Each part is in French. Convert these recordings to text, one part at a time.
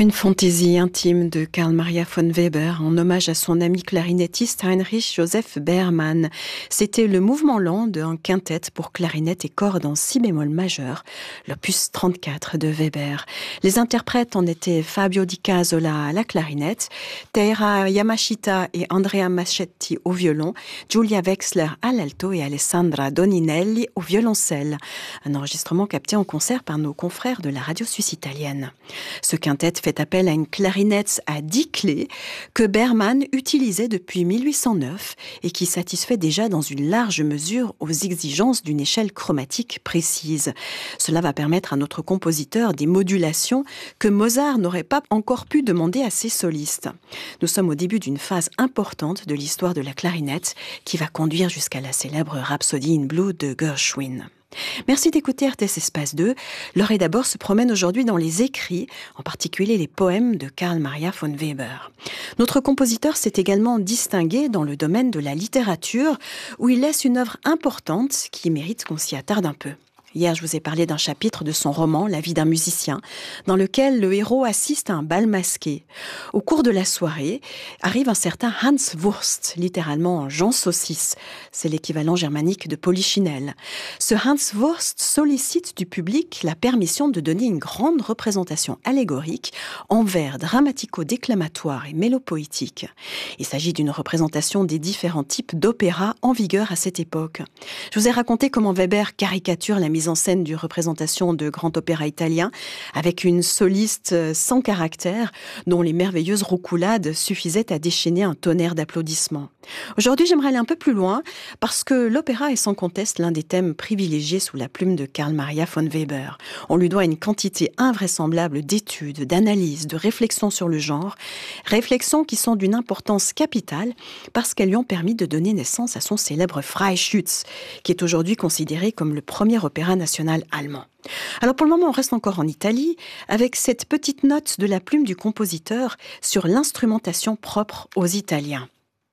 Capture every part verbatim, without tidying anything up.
Une fantaisie intime de Carl Maria von Weber en hommage à son ami clarinettiste Heinrich Joseph Berman. C'était le mouvement lent d'un quintet pour clarinette et cordes en si bémol majeur, l'opus trente-quatre de Weber. Les interprètes en étaient Fabio Di Casola à la clarinette, Teira Yamashita et Andrea Maschetti au violon, Giulia Wechsler à l'alto et Alessandra Doninelli au violoncelle. Un enregistrement capté en concert par nos confrères de la radio suisse italienne. Ce quintet fait appel à une clarinette à dix clés que Berman utilisait depuis mille huit cent neuf et qui satisfait déjà dans une large mesure aux exigences d'une échelle chromatique précise. Cela va permettre à notre compositeur des modulations que Mozart n'aurait pas encore pu demander à ses solistes. Nous sommes au début d'une phase importante de l'histoire de la clarinette qui va conduire jusqu'à la célèbre Rhapsody in Blue de Gershwin. Merci d'écouter R T S Espace deux. Laure et d'abord se promène aujourd'hui dans les écrits, en particulier les poèmes de Carl Maria von Weber. Notre compositeur s'est également distingué dans le domaine de la littérature, où il laisse une œuvre importante qui mérite qu'on s'y attarde un peu. Hier, je vous ai parlé d'un chapitre de son roman « La vie d'un musicien », dans lequel le héros assiste à un bal masqué. Au cours de la soirée, arrive un certain Hans Wurst, littéralement Jean Saucisse. C'est l'équivalent germanique de Polichinelle. Ce Hans Wurst sollicite du public la permission de donner une grande représentation allégorique en vers dramatico-déclamatoires et mélopoétiques. Il s'agit d'une représentation des différents types d'opéra en vigueur à cette époque. Je vous ai raconté comment Weber caricature la mise en scène d'une représentation de grand opéra italien avec une soliste sans caractère dont les merveilleuses roucoulades suffisaient à déchaîner un tonnerre d'applaudissements. Aujourd'hui, j'aimerais aller un peu plus loin parce que l'opéra est sans conteste l'un des thèmes privilégiés sous la plume de Carl Maria von Weber. On lui doit une quantité invraisemblable d'études, d'analyses, de réflexions sur le genre, réflexions qui sont d'une importance capitale parce qu'elles lui ont permis de donner naissance à son célèbre Freischütz, qui est aujourd'hui considéré comme le premier opéra national allemand. Alors pour le moment, on reste encore en Italie avec cette petite note de la plume du compositeur sur l'instrumentation propre aux Italiens.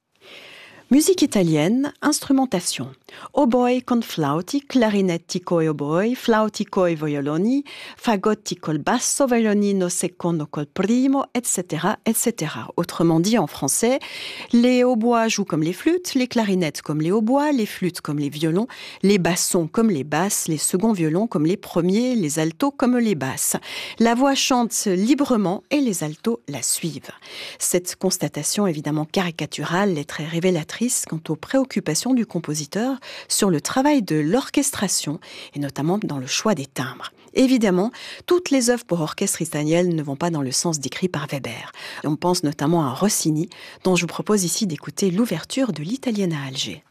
Musique italienne, instrumentation. Oboe con flauti, clarinetti coi oboe, flauti coi violoni, fagotti col basso, violonino secondo col primo, et cetera, et cetera. Autrement dit, en français, les hautbois jouent comme les flûtes, les clarinettes comme les hautbois, les flûtes comme les violons, les bassons comme les basses, les seconds violons comme les premiers, les altos comme les basses. La voix chante librement et les altos la suivent. Cette constatation évidemment caricaturale est très révélatrice quant aux préoccupations du compositeur sur le travail de l'orchestration et notamment dans le choix des timbres. Évidemment, toutes les œuvres pour orchestre italienne ne vont pas dans le sens décrit par Weber. On pense notamment à Rossini, dont je vous propose ici d'écouter l'ouverture de l'Italienne à Alger.